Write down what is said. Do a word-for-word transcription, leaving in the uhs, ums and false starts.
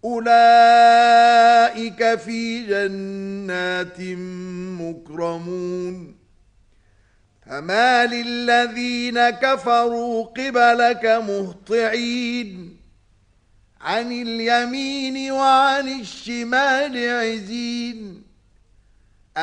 أولئك في جنات مكرمون فما للذين كفروا قبلك مهطعين عن اليمين وعن الشمال عزين